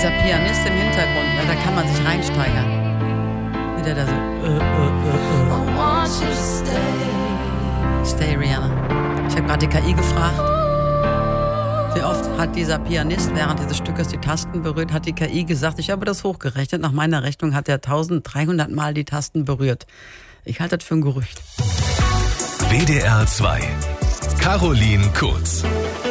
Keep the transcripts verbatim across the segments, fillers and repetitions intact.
Dieser Pianist im Hintergrund, ne, da kann man sich reinsteigern. Wie der da so äh, äh, äh, äh. Stay, Rihanna. Ich habe gerade die K I gefragt. Wie oft hat dieser Pianist während dieses Stückes die Tasten berührt, hat die K I gesagt, ich habe das hochgerechnet. Nach meiner Rechnung hat er dreizehnhundert Mal die Tasten berührt. Ich halte das für ein Gerücht. W D R zwei. Caroline Kurz.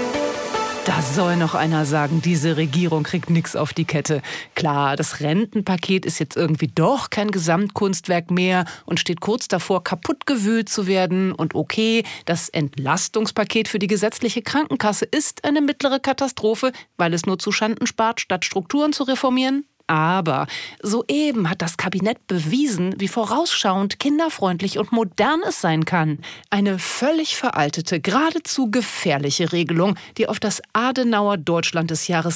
Da soll noch einer sagen, diese Regierung kriegt nix auf die Kette. Klar, das Rentenpaket ist jetzt irgendwie doch kein Gesamtkunstwerk mehr und steht kurz davor, kaputtgewühlt zu werden. Und okay, das Entlastungspaket für die gesetzliche Krankenkasse ist eine mittlere Katastrophe, weil es nur zu Schanden spart, statt Strukturen zu reformieren. Aber soeben hat das Kabinett bewiesen, wie vorausschauend, kinderfreundlich und modern es sein kann. Eine völlig veraltete, geradezu gefährliche Regelung, die auf das Adenauer Deutschland des Jahres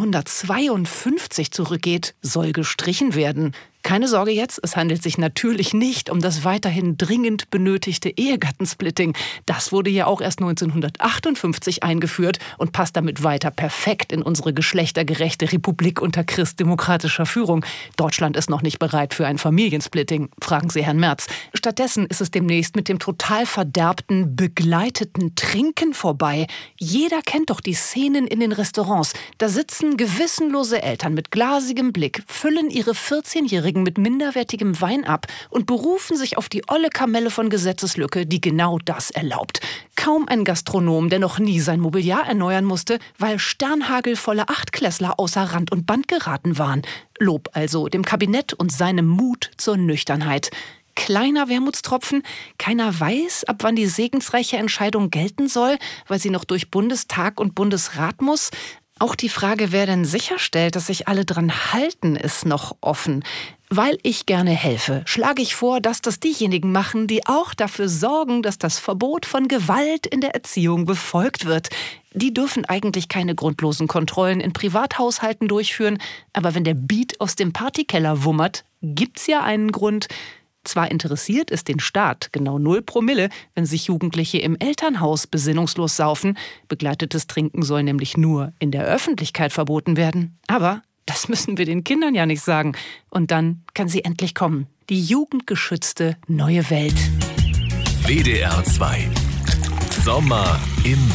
neunzehnhundertzweiundfünfzig zurückgeht, soll gestrichen werden. Keine Sorge jetzt, es handelt sich natürlich nicht um das weiterhin dringend benötigte Ehegattensplitting. Das wurde ja auch erst neunzehnhundertachtundfünfzig eingeführt und passt damit weiter perfekt in unsere geschlechtergerechte Republik unter christdemokratischer Führung. Deutschland ist noch nicht bereit für ein Familiensplitting, fragen Sie Herrn Merz. Stattdessen ist es demnächst mit dem total verderbten, begleiteten Trinken vorbei. Jeder kennt doch die Szenen in den Restaurants. Da sitzen gewissenlose Eltern mit glasigem Blick, füllen ihre vierzehnjährigen mit minderwertigem Wein ab und berufen sich auf die olle Kamelle von Gesetzeslücke, die genau das erlaubt. Kaum ein Gastronom, der noch nie sein Mobiliar erneuern musste, weil sternhagelvolle Achtklässler außer Rand und Band geraten waren. Lob also dem Kabinett und seinem Mut zur Nüchternheit. Kleiner Wermutstropfen, keiner weiß, ab wann die segensreiche Entscheidung gelten soll, weil sie noch durch Bundestag und Bundesrat muss. Auch die Frage, wer denn sicherstellt, dass sich alle dran halten, ist noch offen. Weil ich gerne helfe, schlage ich vor, dass das diejenigen machen, die auch dafür sorgen, dass das Verbot von Gewalt in der Erziehung befolgt wird. Die dürfen eigentlich keine grundlosen Kontrollen in Privathaushalten durchführen, aber wenn der Beat aus dem Partykeller wummert, gibt's ja einen Grund. Zwar interessiert es den Staat genau null Promille, wenn sich Jugendliche im Elternhaus besinnungslos saufen. Begleitetes Trinken soll nämlich nur in der Öffentlichkeit verboten werden. Aber das müssen wir den Kindern ja nicht sagen. Und dann kann sie endlich kommen. Die jugendgeschützte neue Welt. W D R zwei. Sommer im